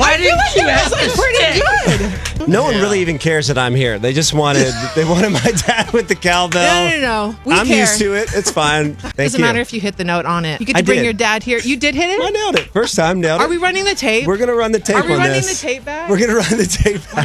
Why didn't you ask us pretty good. No one really even cares that I'm here. They just wanted my dad with the cowbell. No. We I'm care. used to it. It's fine. Thank Doesn't you. matter if you hit the note on it. You get I to bring did. your dad here. You did hit it? I nailed it. First time, nailed it. Are we running the tape? We're going to run the tape on Are we running this. the tape back? We're going to run the tape back.